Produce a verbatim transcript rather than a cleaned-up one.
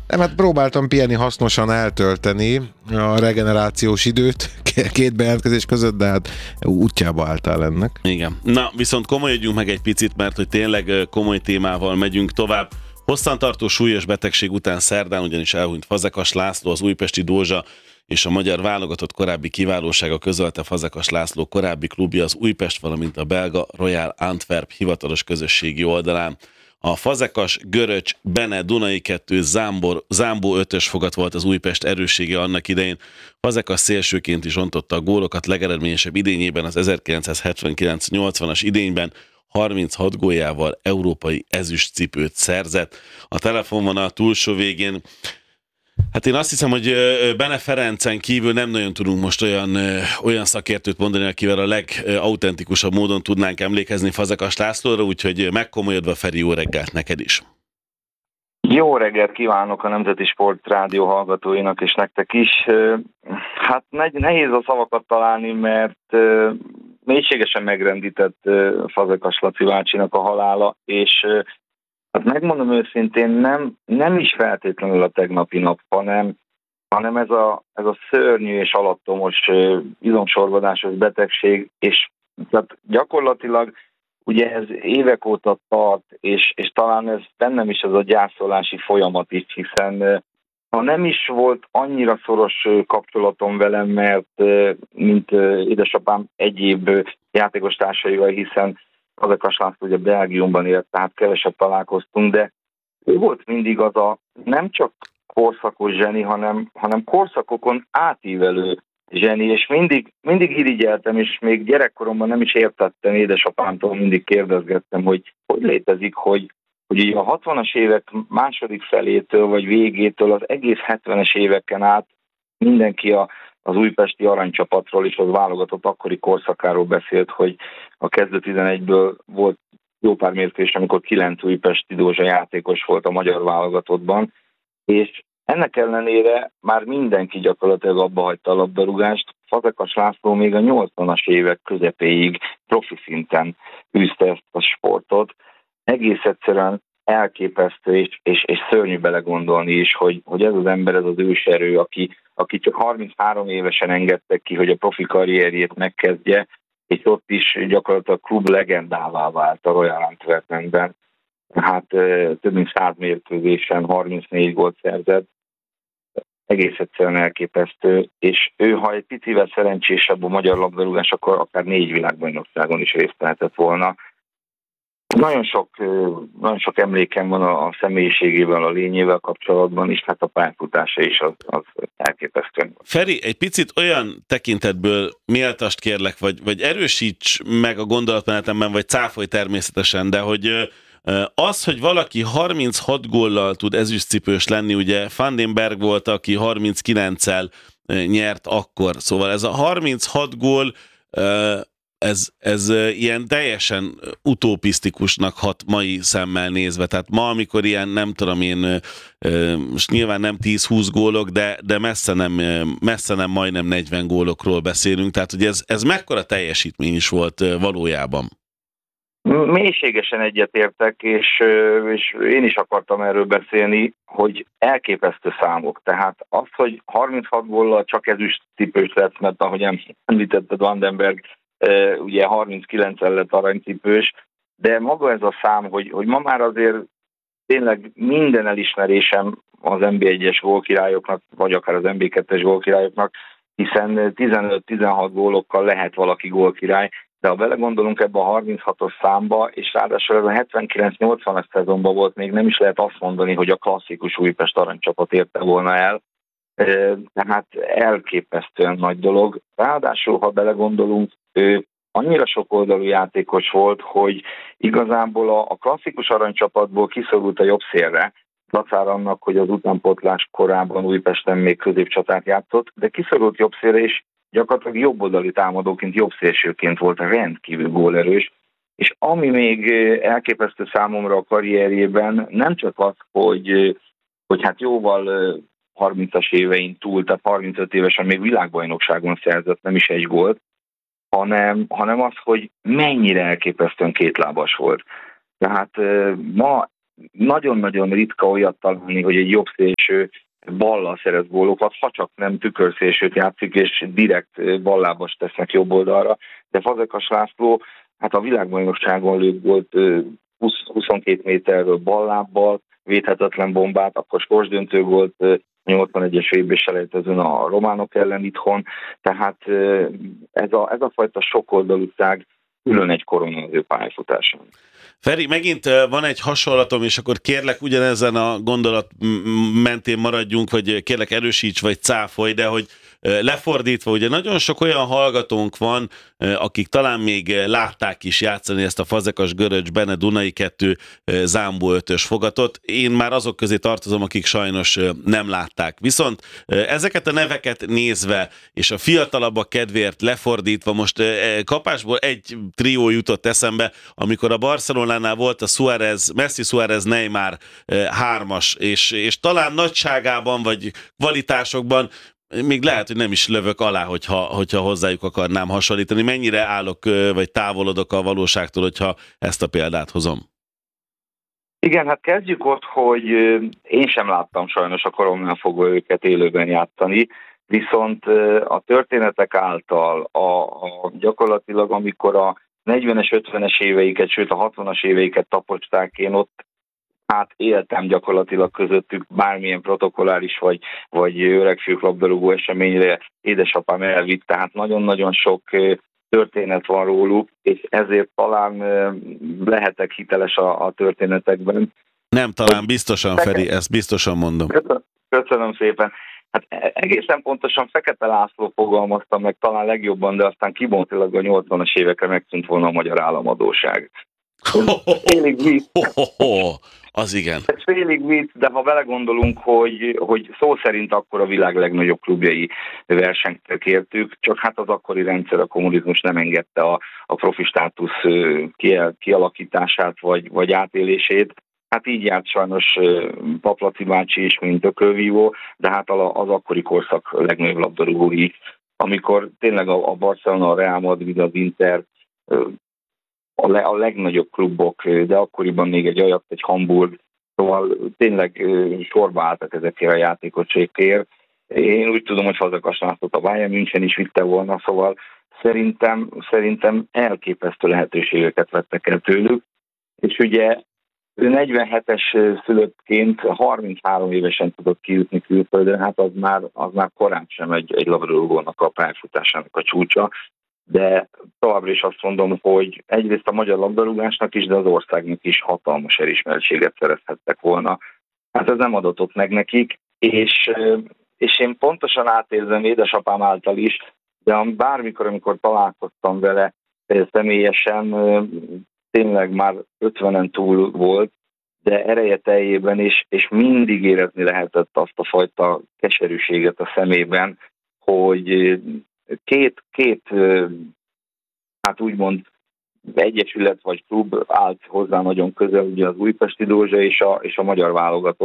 Nem, hát próbáltam pihenni, hasznosan eltölteni a regenerációs időt két bejelentkezés között, de hát útjába álltál ennek. Igen. Na, viszont komolyodjunk meg egy picit, mert hogy tényleg komoly témával megyünk tovább. Hosszantartó súlyos betegség után szerdán ugyanis elhunyt Fazekas László, az újpesti Dózsa és a magyar válogatott korábbi kiválósága közölte Fazekas László korábbi klubja az Újpest, valamint a belga Royal Antwerp hivatalos közösségi oldalán. A Fazekas, Göröcs, Bene, Dunai kettő, Zámbor, Zámbó ötös fogat volt az Újpest erőssége annak idején. Fazekas szélsőként is ontotta a gólokat, legeredményesebb idényében az ezerkilencszázhetvenkilenc nyolcvanas idényben harminchat góljával európai ezüstcipőt szerzett. A telefonvonal túlsó végén, hát én azt hiszem, hogy Bene Ferencen kívül nem nagyon tudunk most olyan, olyan szakértőt mondani, akivel a legautentikusabb módon tudnánk emlékezni Fazekas Lászlóra, úgyhogy megkomolyodva, Feri, jó reggelt neked is! Jó reggelt kívánok a Nemzeti Sport Rádió hallgatóinak és nektek is. Hát nehéz a szavakat találni, mert mélységesen megrendített Fazekas Laci bácsinak a halála, és hát megmondom őszintén, nem, nem is feltétlenül a tegnapi nap, hanem, hanem ez, a, ez a szörnyű és alattomos izomsorvadásos betegség, és tehát gyakorlatilag ugye ez évek óta tart, és, és talán ez bennem is ez a gyászolási folyamat is, hiszen ha nem is volt annyira szoros kapcsolatom velem, mert mint édesapám egyéb játékos társaival, hiszen Fazekas László ugye Belgiumban élt, tehát kevesebb találkoztunk, de ő volt mindig az a nem csak korszakos zseni, hanem, hanem korszakokon átívelő zseni, és mindig, mindig irigyeltem, és még gyerekkoromban nem is értettem, édesapámtól mindig kérdezgettem, hogy hogy létezik, hogy, hogy a hatvanas évek második felétől, vagy végétől az egész hetvenes éveken át mindenki a az újpesti aranycsapatról és az válogatott akkori korszakáról beszélt, hogy a kezdő tizenegyből volt jó pár mérkőzés, amikor kilenc újpesti Dózsa játékos volt a magyar válogatottban, és ennek ellenére már mindenki gyakorlatilag abba hagyta a labdarúgást. Fazekas László még a nyolcvanas évek közepéig profi szinten űzte ezt a sportot. Egész egyszerűen elképesztő, és, és, és szörnyű belegondolni is, hogy, hogy ez az ember, ez az őserő, aki, aki csak harminchárom évesen engedtek ki, hogy a profi karrierjét megkezdje, és ott is gyakorlatilag klub legendává vált a Royal Antwerpenben. Hát több mint száz mérkőzésen harmincnégy gólt szerzett. Egész egyszerűen elképesztő, és ő, ha egy picivel szerencsésebb a magyar labdarúgás, akkor akár négy világbajnokságon is részt vehetett volna. Nagyon sok, nagyon sok emlékem van a személyiségével, a lényével kapcsolatban, és hát a pályafutása is az, az elképesztő. Feri, egy picit olyan tekintetből méltast kérlek, vagy, vagy erősíts meg a gondolatmenetemben, vagy cáfolj természetesen, de hogy az, hogy valaki harminchat góllal tud ezüstcipős lenni, ugye Van den Berg volt, aki harminckilenccel nyert akkor, szóval ez a harminchat gól, Ez, ez ilyen teljesen utopisztikusnak hat mai szemmel nézve. Tehát ma, amikor ilyen, nem tudom én, most nyilván nem tíz-húsz gólok, de, de messze, nem, messze nem majdnem negyven gólokról beszélünk. Tehát, hogy ez, ez mekkora teljesítmény is volt valójában? Mélységesen egyetértek, és, és én is akartam erről beszélni, hogy elképesztő számok. Tehát az, hogy harminchat góllal csak ezüstcipős lett, mert ahogy említetted, Van den Berg ugye harminckilenccel lett aranycipős, de maga ez a szám, hogy, hogy ma már azért tényleg minden elismerésem az en bé egyes gólkirályoknak, vagy akár az en bé kettes gólkirályoknak, hiszen tizenöt-tizenhat gólokkal lehet valaki gólkirály, de ha belegondolunk ebbe a harminchatos számba, és ráadásul ez a hetvenkilenc nyolcvanas szezonban volt, még nem is lehet azt mondani, hogy a klasszikus Újpest aranycsapat érte volna el, tehát elképesztően nagy dolog. Ráadásul, ha belegondolunk, ő annyira sokoldalú játékos volt, hogy igazából a, a klasszikus aranycsapatból kiszorult a jobb szélre, dacára annak, hogy az utánpótlás korában Újpesten még középcsatát játszott, de kiszorult jobb szélre, és gyakorlatilag jobboldali támadóként, jobb szélsőként volt rendkívül gólerős, és ami még elképesztő számomra a karrierjében, nem csak az, hogy, hogy hát jóval harmincas évein túl, tehát harmincöt évesen még világbajnokságon szerzett, nem is egy gólt, hanem, hanem az, hogy mennyire elképesztően kétlábas volt. Tehát ma nagyon-nagyon ritka olyat találni, hogy egy jobb szélső ballal szerez gólokat, ha csak nem tükörszélsőt játszik, és direkt ballábas tesznek jobb oldalra. De Fazekas László, hát a világbajnokságon lőtt volt húsz, huszonkét méterről ballábbal, védhetetlen bombát, akkor sorsdöntő volt nyolcvanegyes vé bé selejtezőn a románok ellen itthon, tehát ez a, ez a fajta sokoldalúság külön egy korona az ő pályafutáson. Feri, megint van egy hasonlatom, és akkor kérlek ugyanezen a gondolat mentén maradjunk, vagy kérlek erősíts, vagy cáfolj, de hogy lefordítva, ugye nagyon sok olyan hallgatónk van, akik talán még látták is játszani ezt a Fazekas Göröcs Bene Dunai kettő Zámbó ötös fogatot. Én már azok közé tartozom, akik sajnos nem látták. Viszont ezeket a neveket nézve, és a fiatalabbak kedvéért lefordítva, most kapásból egy trió jutott eszembe, amikor a Barcelonánál volt a Suárez, Messi, Suárez, Neymar hármas, és, és talán nagyságában, vagy kvalitásokban még lehet, hogy nem is lövök alá, hogyha, hogyha hozzájuk akarnám hasonlítani. Mennyire állok, vagy távolodok a valóságtól, hogyha ezt a példát hozom? Igen, hát kezdjük ott, hogy én sem láttam sajnos a koromnál fogva őket élőben játszani, viszont a történetek által, a, a gyakorlatilag amikor a negyvenes, ötvenes éveiket, sőt a hatvanas éveiket taposták, én ott hát éltem gyakorlatilag közöttük, bármilyen protokolláris vagy, vagy öregfiúk labdarúgó eseményre édesapám elvitt, tehát nagyon-nagyon sok történet van róluk, és ezért talán lehetek hiteles a, a történetekben. Nem, talán biztosan, Feri, ezt biztosan mondom. Köszönöm, köszönöm szépen. Hát egészen pontosan Fekete László fogalmazta meg talán legjobban, de aztán kibontilag a nyolcvanas évekre megszűnt volna a magyar államadósság. Félig vicc. Az igen. Ez félig vicc, de ha belegondolunk, hogy, hogy szó szerint akkor a világ legnagyobb klubjai versenyt kértük, csak hát az akkori rendszer, a kommunizmus nem engedte a, a profi státusz kialakítását vagy, vagy átélését. Hát így járt sajnos Paplaci bácsi is, mint ökölvívó, de hát az akkori korszak legnagyobb labdarúgói, amikor tényleg a, a Barcelona, a Real Madrid, az Inter, a, le, a legnagyobb klubok, de akkoriban még egy Ajax, egy Hamburg, szóval tényleg sorba álltak ezekért a játékosokért. Én úgy tudom, hogy Fazekas Lászlót a Bayern München is vitte volna, szóval szerintem, szerintem elképesztő lehetőségeket vettek el tőlük, és ugye ő negyvenhetes szülöttként harminchárom évesen tudott kijutni külföldre, hát az már, az már korán sem egy, egy labdarúgónak a pályafutásának a csúcsa, de továbbra is azt mondom, hogy egyrészt a magyar labdarúgásnak is, de az országnak is hatalmas elismertséget szerezhettek volna. Hát ez nem adatott meg nekik, és, és én pontosan átérzem édesapám által is, de bármikor, amikor találkoztam vele személyesen, tényleg már ötvenen túl volt, de ereje teljében is, és mindig érezni lehetett azt a fajta keserűséget a szemében, hogy két, két hát úgymond egyesület vagy klub állt hozzá nagyon közel, ugye az újpesti Dózsa és a, és a magyar válogatott.